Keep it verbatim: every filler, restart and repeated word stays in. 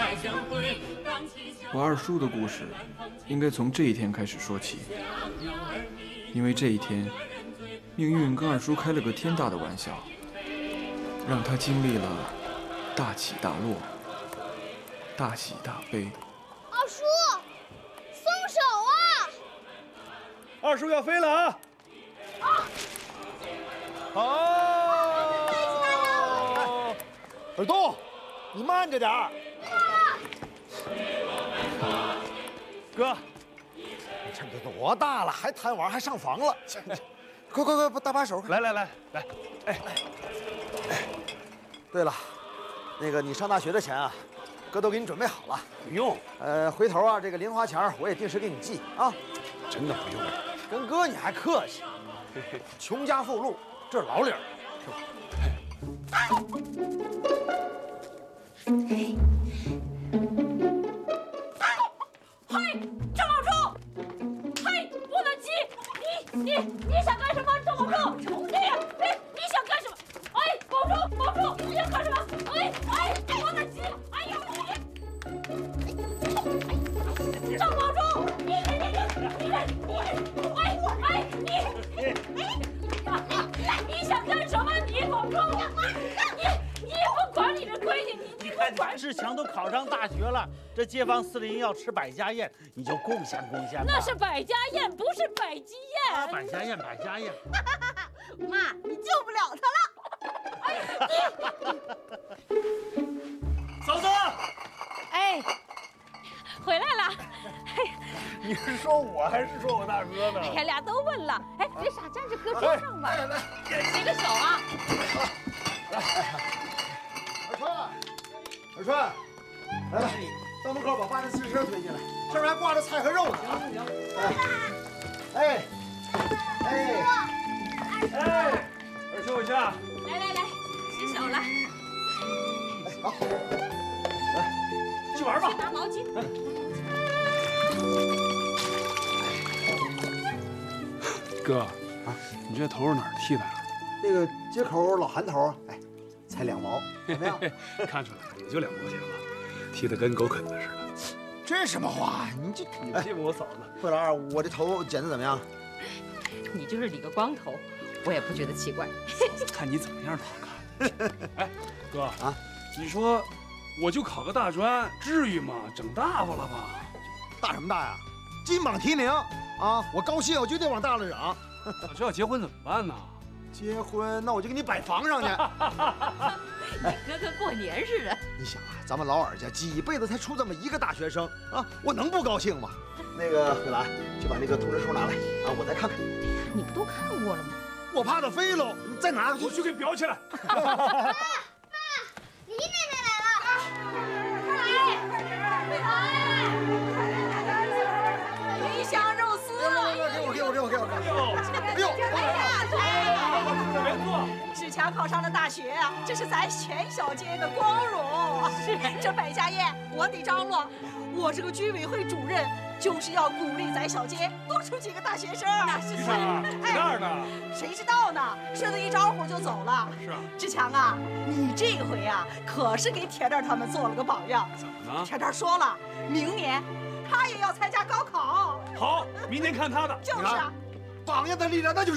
我二叔的故事应该从这一天开始说起，因为这一天，命运跟二叔开了个天大的玩笑，让他经历了大起大落、大喜大悲。 二叔，松手啊！ 二叔要飞了啊！啊！好！耳朵，你慢着点儿。哥，这都多大了，还贪玩，还上房了？快快快，搭把手！来来来来，哎哎，对了，那个你上大学的钱啊，哥都给你准备好了。 不用， 呃，回头啊，这个零花钱我也定时给你寄啊。 真的不用。 跟哥你还客气，穷家富路这是老理儿，是吧？ 嘿，郑宝柱！嘿，我的鸡！你你你想干什么？郑宝柱！哎呀，哎，你想干什么？哎，宝柱，宝柱，你想干什么？哎哎，我的鸡！哎呀，你！郑宝柱，你你你你你你！哎哎你！你想干什么？你宝柱！你你不管你的规矩，你你看志强都考上大学了，这街坊四邻要吃百家宴，你就贡献贡献吧。 那是百家宴，不是百鸡宴。 啊，百家宴，百家宴。 妈，你救不了他了。 哎呀， 嫂子， 哎，回来了。 你是说我还是说我大哥呢？ 哎呀，俩都问了。哎，别傻，站着，搁桌上吧。 来来来， 洗个手啊。 来，二川，二川，来来，到门口把八辆自行车推进来，上面还挂着菜和肉呢。行行行。哎，哎，哎，二叔一下。 来来来，洗手了。 哎，好，来，去玩吧。 去拿毛巾。 哥，啊，你这头是哪儿剃的呀？ 那个街口老韩头，哎，才两毛，怎么样？ 看出来也就两毛钱吧，剃得跟狗啃子似的。 这什么话？你这你欺负我嫂子？ 慧兰儿，我这头剪得怎么样？ 你就是理个光头，我也不觉得奇怪。 嫂子看你怎么样都好看。哎，哥啊，你说我就考个大专，至于吗？整大发了吧？ 大什么大呀？金榜题名啊！我高兴，我就得往大了整。 这要结婚怎么办呢？ 结婚，那我就给你摆房上去。 你哥跟过年似的。 你想啊，咱们老尔家几辈子才出这么一个大学生啊，我能不高兴吗？那个慧兰，去把那个通知书拿来啊，我再看看。 你不都看过了吗？ 我怕它飞喽，你再拿回去。 我去给裱起来。 妈，妈，你奶奶来了，快来！快来！ 鱼香肉丝。 给我，给我，给我，给我，给我！哎呦， 哎呀， 别坐。 志强考上了大学啊，这是咱全小街的光荣。是，这百家宴我得张罗。我这个居委会主任就是要鼓励咱小街多出几个大学生。那是是啊，在那儿呢。 谁知道呢？顺子一招呼就走了。 是啊。 志强啊，你这回啊可是给甜甜他们做了个榜样。 怎么呢？ 甜甜说了，明年他也要参加高考。 好，明年看他的。 就是啊。 榜样的力量，那就是。